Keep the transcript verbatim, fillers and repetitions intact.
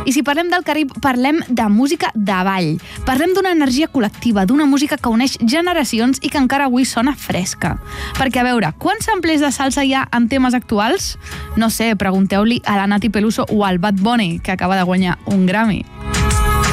I si parlem del Carib, parlem de música de ball. Parlem d'una energia col·lectiva, d'una música que uneix generacions i que encara avui sona fresca. Perquè, a veure, quants samplers de salsa hi ha en temes actuals? No sé, pregunteu-li a la Nati Peluso o al Bad Bunny, que acaba de guanyar un Grammy.